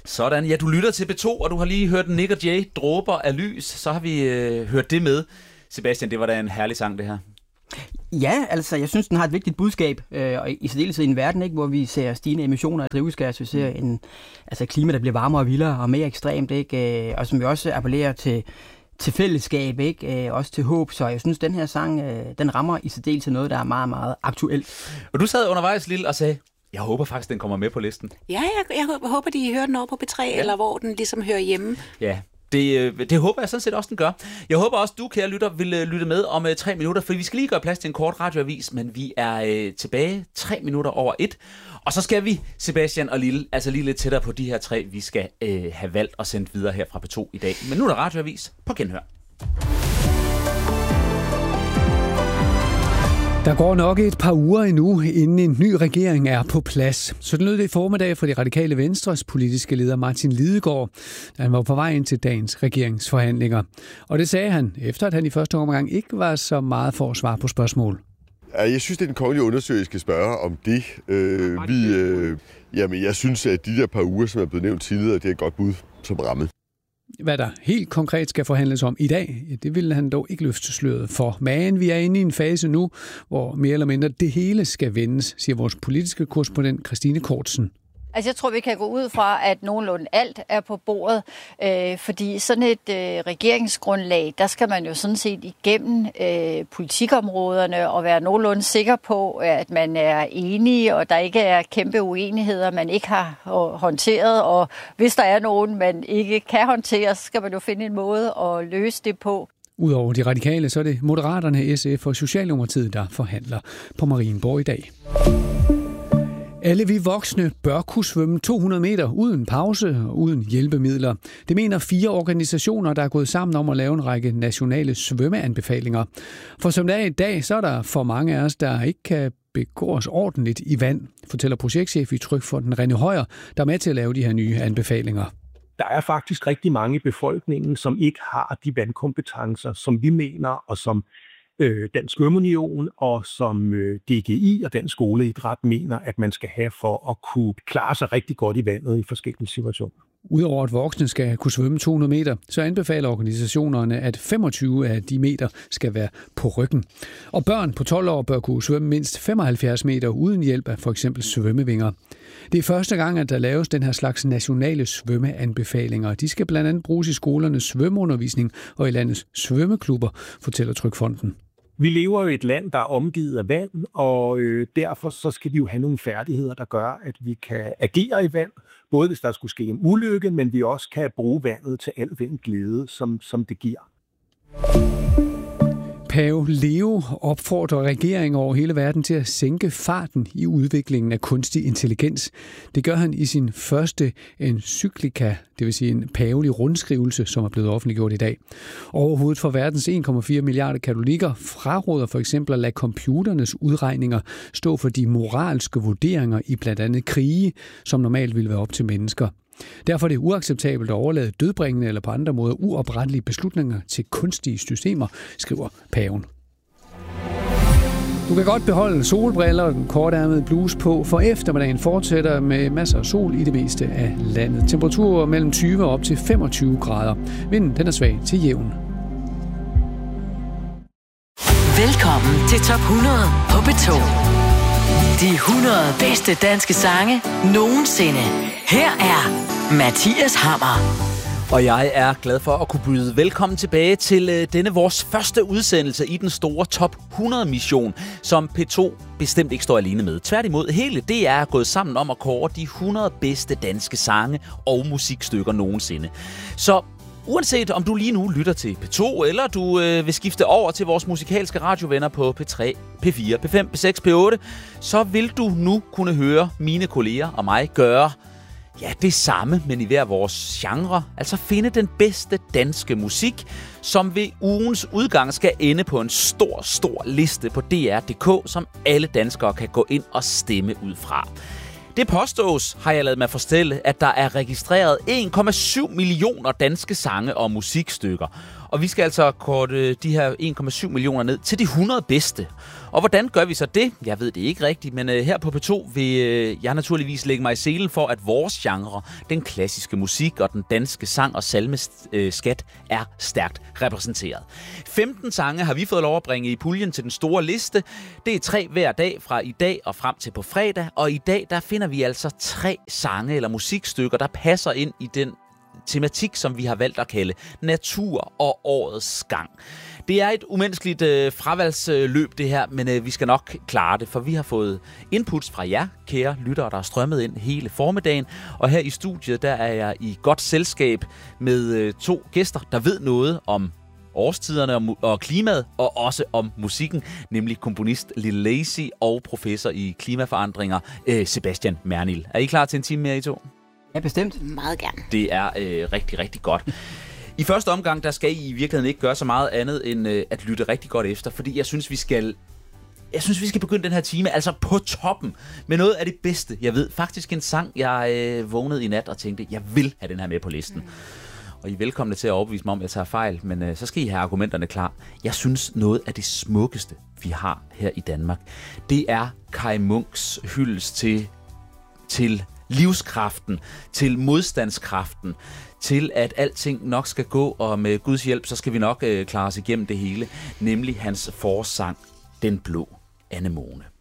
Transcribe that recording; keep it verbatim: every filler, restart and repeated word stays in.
Sådan, ja, du lytter til B to, og du har lige hørt Nick og Jay, Dråber af lys. Så har vi øh, hørt det med. Sebastian, det var da en herlig sang, det her. Ja, altså, jeg synes, den har et vigtigt budskab, øh, og i særdeleshed i en verden, ikke, hvor vi ser stigende emissioner af drivhusgas, vi ser en, altså, klima, der bliver varmere og vildere og mere ekstremt, ikke, øh, og som vi også appellerer til, til fællesskab, ikke, øh, også til håb, så jeg synes, den her sang, øh, den rammer i særdeleshed noget, der er meget, meget aktuelt. Og du sad undervejs, Lille, og sagde, jeg håber faktisk, den kommer med på listen. Ja, jeg, jeg håber, de hører den over på P tre, ja. Eller hvor den ligesom hører hjemme. Ja. Det, det håber jeg sådan set også, den gør. Jeg håber også, du, kære lytter, vil lytte med om øh, tre minutter, for vi skal lige gøre plads til en kort radioavis, men vi er øh, tilbage tre minutter over et. Og så skal vi, Sebastian og Lille, altså lige lidt tættere på de her tre, vi skal øh, have valgt og sendt videre her fra P to i dag. Men nu er der radioavis på genhør. Der går nok et par uger endnu, inden en ny regering er på plads. Så det lød det i formiddag fra de radikale Venstres politiske leder Martin Lidegaard, da han var på vej ind til dagens regeringsforhandlinger. Og det sagde han, efter at han i første omgang ikke var så meget for at svare på spørgsmål. Jeg synes, det er den kongelige undersøgelse, skal spørge om det. Øh, vi, øh, jamen, jeg synes, at de der par uger, som er blevet nævnt tidligere, det er et godt bud som ramme. Hvad der helt konkret skal forhandles om i dag, det ville han dog ikke løfte sløret for. Men vi er inde i en fase nu, hvor mere eller mindre det hele skal vendes, siger vores politiske korrespondent Christine Kortsen. Altså jeg tror, vi kan gå ud fra, at nogenlunde alt er på bordet, øh, fordi sådan et øh, regeringsgrundlag, der skal man jo sådan set igennem øh, politikområderne og være nogenlunde sikker på, at man er enige, og der ikke er kæmpe uenigheder, man ikke har håndteret, og hvis der er nogen, man ikke kan håndtere, så skal man jo finde en måde at løse det på. Udover de radikale, så er det Moderaterne, S F og Socialdemokratiet, der forhandler på Marienborg i dag. Alle vi voksne bør kunne svømme to hundrede meter uden pause og uden hjælpemidler. Det mener fire organisationer, der er gået sammen om at lave en række nationale svømmeanbefalinger. For som det er i dag, så er der for mange af os, der ikke kan begå os ordentligt i vand, fortæller projektchef i Trygfonden René Højer, der er med til at lave de her nye anbefalinger. Der er faktisk rigtig mange i befolkningen, som ikke har de vandkompetencer, som vi mener, og som Dansk Svømmeunion og som D G I og Dansk Skoleidræt mener, at man skal have for at kunne klare sig rigtig godt i vandet i forskellige situationer. Udover at voksne skal kunne svømme to hundrede meter, så anbefaler organisationerne, at femogtyve af de meter skal være på ryggen. Og børn på tolv år bør kunne svømme mindst femoghalvfjerds meter uden hjælp af for eksempel svømmevinger. Det er første gang, at der laves den her slags nationale svømmeanbefalinger. De skal blandt andet bruges i skolernes svømmeundervisning og i landets svømmeklubber, fortæller Trygfonden. Vi lever jo i et land, der er omgivet af vand, og øh, derfor så skal vi jo have nogle færdigheder, der gør, at vi kan agere i vand, både hvis der skulle ske en ulykke, men vi også kan bruge vandet til al den glæde, som, som det giver. Pave Leo opfordrer regeringer over hele verden til at sænke farten i udviklingen af kunstig intelligens. Det gør han i sin første encyklika, det vil sige en pavelig rundskrivelse, som er blevet offentliggjort i dag. Overhovedet for verdens en komma fire milliarder katolikker fraråder for eksempel at lade computernes udregninger stå for de moralske vurderinger i blandt andet krige, som normalt ville være op til mennesker. Derfor er det uacceptabelt at overlade dødbringende eller på andre måder uoprettelige beslutninger til kunstige systemer, skriver paven. Du kan godt beholde solbriller og den kortærmede bluse på, for eftermiddagen fortsætter med masser af sol i det meste af landet. Temperaturer mellem tyve og op til femogtyve grader. Vinden den er svag til jævn. Velkommen til Top hundrede på B to. De hundrede bedste danske sange nogensinde. Her er Mathias Hammer. Og jeg er glad for at kunne byde velkommen tilbage til øh, denne vores første udsendelse i den store Top hundrede-mission, som P to bestemt ikke står alene med. Tværtimod, hele D R er gået sammen om at kåre de hundrede bedste danske sange og musikstykker nogensinde. Så uanset om du lige nu lytter til P to, eller du øh, vil skifte over til vores musikalske radiovenner på P tre, P fire, P fem, P seks, P otte, så vil du nu kunne høre mine kolleger og mig gøre ja, det samme, men i hver vores genre. Altså finde den bedste danske musik, som ved ugens udgang skal ende på en stor, stor liste på D R punktum d k, som alle danskere kan gå ind og stemme ud fra. Det påstås, har jeg ladet mig fortælle, at der er registreret en komma syv millioner danske sange og musikstykker. Og vi skal altså korte de her en komma syv millioner ned til de hundrede bedste. Og hvordan gør vi så det? Jeg ved det ikke rigtigt, men her på P to vil jeg naturligvis lægge mig i selen for, at vores genre, den klassiske musik og den danske sang- og salmeskat, er stærkt repræsenteret. femten sange har vi fået lov at bringe i puljen til den store liste. Det er tre hver dag fra i dag og frem til på fredag. Og i dag, der finder vi altså tre sange eller musikstykker, der passer ind i den tematik, som vi har valgt at kalde natur og årets gang. Det er et umenneskeligt øh, fravalgsløb, det her, men øh, vi skal nok klare det, for vi har fået inputs fra jer, kære lyttere, der er strømmet ind hele formiddagen. Og her i studiet, der er jeg i godt selskab med øh, to gæster, der ved noget om årstiderne og, og klimaet, og også om musikken, nemlig komponist Lille Lazy og professor i klimaforandringer, øh, Sebastian Mernil. Er I klar til en time mere, I to? Ja, bestemt. Meget gerne. Det er øh, rigtig, rigtig godt. I første omgang, der skal I i virkeligheden ikke gøre så meget andet, end øh, at lytte rigtig godt efter, fordi jeg synes, vi skal... Jeg synes, vi skal begynde den her time, altså på toppen, med noget af det bedste. Jeg ved faktisk en sang, jeg øh, vågnede i nat og tænkte, jeg vil have den her med på listen. Mm. Og I er velkomne til at overbevise mig om, at jeg tager fejl, men øh, så skal I have argumenterne klar. Jeg synes, noget af det smukkeste, vi har her i Danmark, det er Kaj Munks hyldest til, til livskraften, til modstandskraften, til at alting nok skal gå, og med Guds hjælp, så skal vi nok øh, klare os igennem det hele, nemlig hans forårssang, Den Blå Anemone.